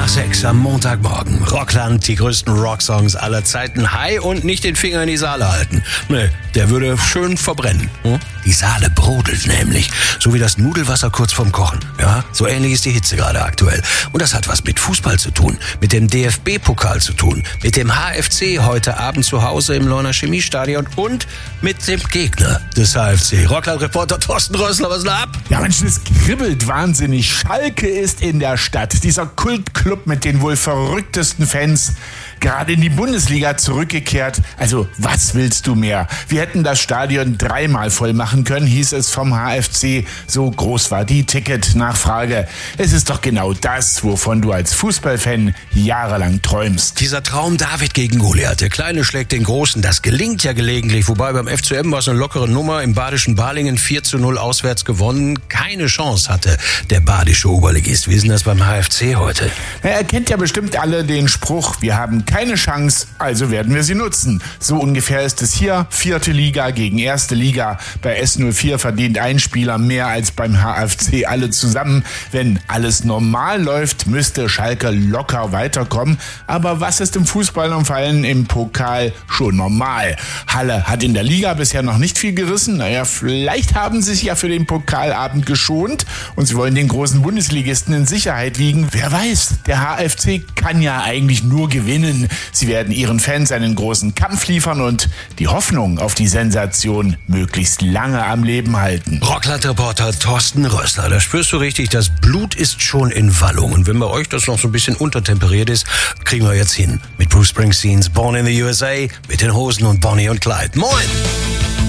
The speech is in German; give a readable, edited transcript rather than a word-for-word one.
6 am Montagmorgen. Rockland, die größten Rocksongs aller Zeiten. Hi und nicht den Finger in die Saale halten. Nee, der würde schön verbrennen. Die Saale brodelt nämlich, so wie das Nudelwasser kurz vorm Kochen. Ja, so ähnlich ist die Hitze gerade aktuell. Und das hat was mit Fußball zu tun, mit dem DFB-Pokal zu tun, mit dem HFC heute Abend zu Hause im Leuner Chemiestadion und mit dem Gegner des HFC. Rockland-Reporter Thorsten Rössler, was ist da ab? Ja, Mensch, es kribbelt wahnsinnig. Schalke ist in der Stadt. Dieser Kultclub mit den wohl verrücktesten Fans, gerade in die Bundesliga zurückgekehrt. Also, was willst du mehr? Wir hätten das Stadion 3-mal voll machen können, hieß es vom HFC. So groß war die Ticketnachfrage. Es ist doch genau das, wovon du als Fußballfan jahrelang träumst. Dieser Traum David gegen Goliath. Der Kleine schlägt den Großen. Das gelingt ja gelegentlich. Wobei beim FCM war es eine lockere Nummer. Im badischen Balingen 4:0 auswärts gewonnen. Keine Chance hatte der badische Oberligist. Wie ist denn das beim HFC heute? Er kennt ja bestimmt alle den Spruch, wir haben keine Chance, also werden wir sie nutzen. So ungefähr ist es hier. 4. Liga gegen 1. Liga. Bei S04 verdient ein Spieler mehr als beim HFC alle zusammen. Wenn alles normal läuft, müsste Schalke locker weiterkommen. Aber was ist im Fußball und vor allem im Pokal schon normal? Halle hat in der Liga bisher noch nicht viel gerissen. Naja, vielleicht haben sie sich ja für den Pokalabend geschont und sie wollen den großen Bundesligisten in Sicherheit wiegen. Wer weiß, der HFC kann ja eigentlich nur gewinnen. Sie werden ihren Fans einen großen Kampf liefern und die Hoffnung auf die Sensation möglichst lange am Leben halten. Rockland-Reporter Thorsten Rössler, da spürst du richtig, das Blut ist schon in Wallung. Und wenn bei euch das noch so ein bisschen untertemperiert ist, kriegen wir jetzt hin. Mit Bruce Springsteens Born in the USA, mit den Hosen und Bonnie und Clyde. Moin!